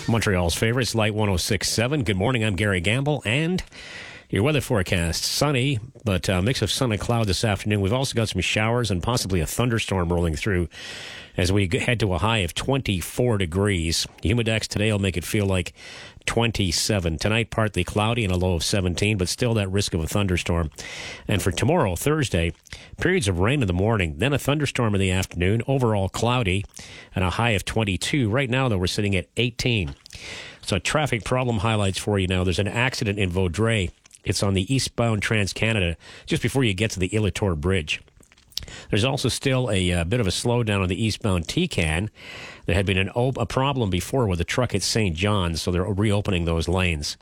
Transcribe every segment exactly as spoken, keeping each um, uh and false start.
Montreal's favorites, Light one oh six point seven. Good morning, I'm Gary Gamble, and your weather forecast, sunny, but a mix of sun and cloud this afternoon. We've also got some showers and possibly a thunderstorm rolling through as we head to a high of twenty-four degrees. Humidex today will make it feel like twenty-seven. Tonight, partly cloudy and a low of seventeen, but still that risk of a thunderstorm. And for tomorrow, Thursday, periods of rain in the morning, then a thunderstorm in the afternoon, overall cloudy, and a high of twenty-two. Right now, though, we're sitting at eighteen. So traffic problem highlights for you now. There's an accident in Vaudreuil. It's on the eastbound Trans-Canada, just before you get to the Illitor Bridge. There's also still a, a bit of a slowdown on the eastbound T-Can. There had been an, a problem before with a truck at Saint John's, so they're reopening those lanes.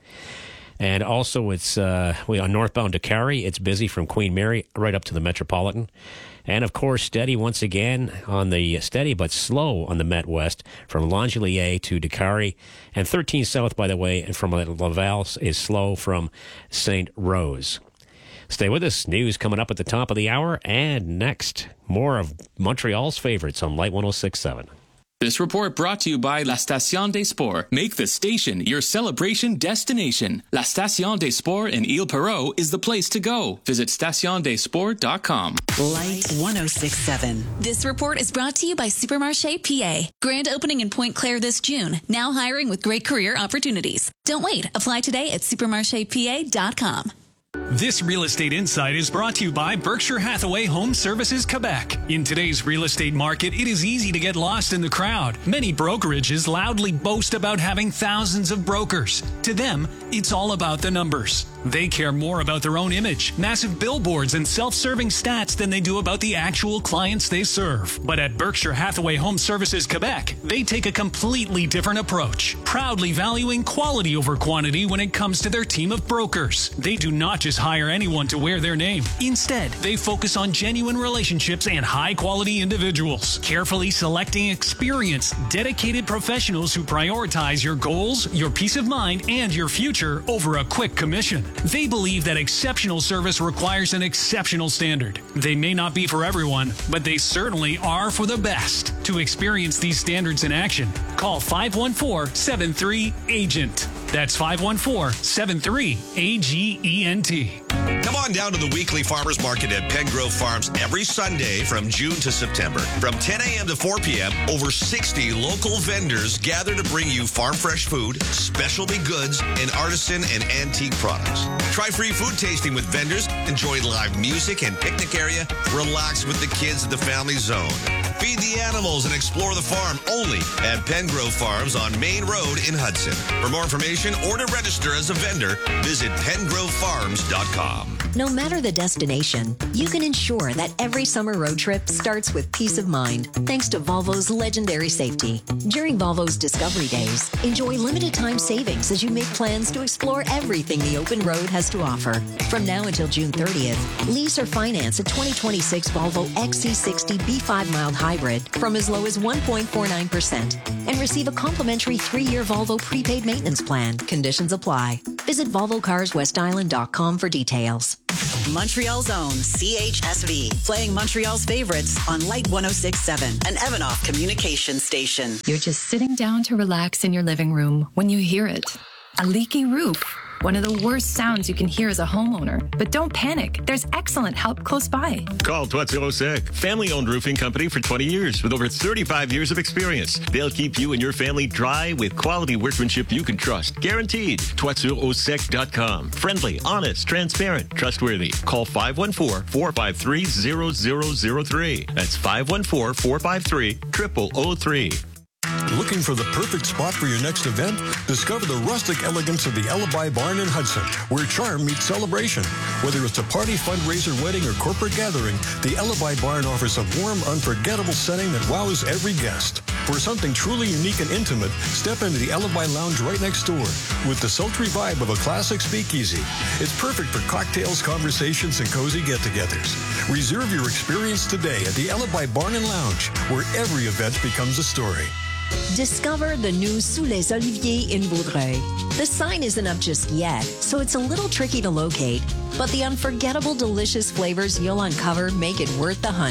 And also, it's uh, we on northbound Dakari. It's busy from Queen Mary right up to the Metropolitan. And, of course, steady once again on the steady but slow on the Met West from Langelier to Dakari. And thirteen South, by the way, and from Laval is slow from Saint Rose. Stay with us. News coming up at the top of the hour. And next, more of Montreal's favorites on Light one oh six point seven. This report brought to you by La Station des Sports. Make the station your celebration destination. La Station des Sports in Ile-Perrot is the place to go. Visit station des sports dot com. Light one oh six point seven. This report is brought to you by Supermarché P A. Grand opening in Pointe Claire this June. Now hiring with great career opportunities. Don't wait. Apply today at supermarché p a dot com. This Real Estate Insight is brought to you by Berkshire Hathaway Home Services Quebec. In today's real estate market, it is easy to get lost in the crowd. Many brokerages loudly boast about having thousands of brokers. To them, it's all about the numbers. They care more about their own image, massive billboards, and self-serving stats than they do about the actual clients they serve. But at Berkshire Hathaway Home Services Quebec, they take a completely different approach, proudly valuing quality over quantity when it comes to their team of brokers. They do not just hire anyone to wear their name. Instead, they focus on genuine relationships and high-quality individuals, carefully selecting experienced, dedicated professionals who prioritize your goals, your peace of mind, and your future over a quick commission. They believe that exceptional service requires an exceptional standard. They may not be for everyone, but they certainly are for the best. To experience these standards in action, call five one four, seven three, A G E N T. That's five one four, seven three, A G E N T. Come on down to the weekly farmers market at Pengrove Farms every Sunday from June to September. From ten a.m. to four p.m., over sixty local vendors gather to bring you farm fresh food, specialty goods, and artisan and antique products. Try free food tasting with vendors, enjoy live music and picnic area, relax with the kids at the family zone. Feed the animals and explore the farm only at Pengrove Farms on Main Road in Hudson. For more information or to register as a vendor, visit pengrove farms dot com. No matter the destination, you can ensure that every summer road trip starts with peace of mind thanks to Volvo's legendary safety. During Volvo's Discovery Days, enjoy limited time savings as you make plans to explore everything the open road has to offer. From now until June thirtieth, lease or finance a twenty twenty-six Volvo X C sixty B five mild hybrid from as low as one point four nine percent and receive a complimentary three-year Volvo prepaid maintenance plan. Conditions apply. Visit volvo cars west island dot com for details. Montreal's own C H S V, playing Montreal's favorites on Light one oh six point seven, an Evanoff communication station. You're just sitting down to relax in your living room when you hear it. A leaky roof. One of the worst sounds you can hear as a homeowner. But don't panic. There's excellent help close by. Call Toitzer Osek, family-owned roofing company for twenty years with over thirty-five years of experience. They'll keep you and your family dry with quality workmanship you can trust. Guaranteed. Toitzer Osek dot com. Friendly, honest, transparent, trustworthy. Call five one four, four five three, zero zero zero three. That's five one four, four five three, zero zero zero three. Looking for the perfect spot for your next event? Discover the rustic elegance of the Alibi Barn in Hudson, where charm meets celebration. Whether it's a party, fundraiser, wedding, or corporate gathering, the Alibi Barn offers a warm, unforgettable setting that wows every guest. For something truly unique and intimate, step into the Alibi Lounge right next door with the sultry vibe of a classic speakeasy. It's perfect for cocktails, conversations, and cozy get-togethers. Reserve your experience today at the Alibi Barn and Lounge, where every event becomes a story. Discover the new Sous les Oliviers in Vaudreuil. The sign isn't up just yet, so it's a little tricky to locate, but the unforgettable delicious flavors you'll uncover make it worth the hunt.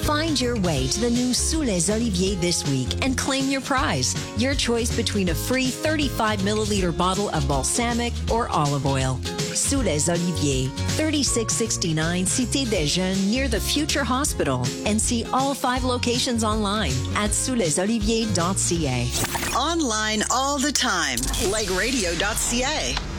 Find your way to the new Sous les Oliviers this week and claim your prize. Your choice between a free thirty-five milliliter bottle of balsamic or olive oil. Sous les Oliviers, thirty-six sixty-nine Cité des Jeunes near the Future Hospital. And see all five locations online at sous les oliviers dot c a. Online all the time, like radio dot c a.